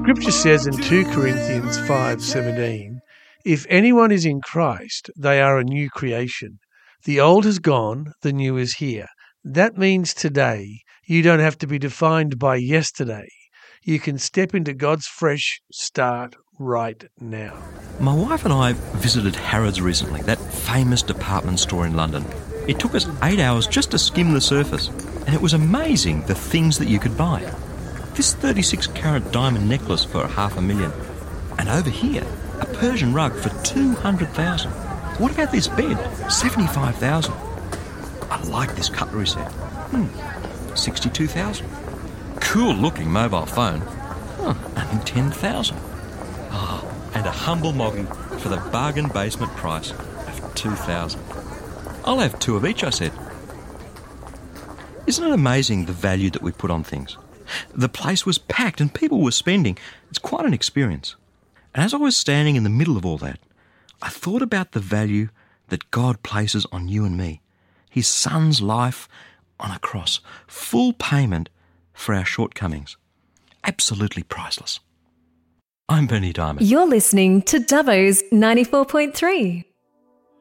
Scripture says in 2 Corinthians 5:17, if anyone is in Christ, they are a new creation. The old has gone, the new is here. That means today you don't have to be defined by yesterday. You can step into God's fresh start right now. My wife and I visited Harrods recently, that famous department store in London. It took us 8 hours just to skim the surface, and it was amazing the things that you could buy. This 36-carat diamond necklace for $500,000. And over here, a Persian rug for $200,000. What about this bed? $75,000. I like this cutlery set. $62,000. Cool looking mobile phone. Only $10,000. And a humble moggy for the bargain basement price of $2,000. I'll have two of each, I said. Isn't it amazing the value that we put on things? The place was packed and people were spending. It's quite an experience. And as I was standing in the middle of all that, I thought about the value that God places on you and me. His Son's life on a cross. Full payment for our shortcomings. Absolutely priceless. I'm Bernie Diamond. You're listening to Dubbo's 94.3.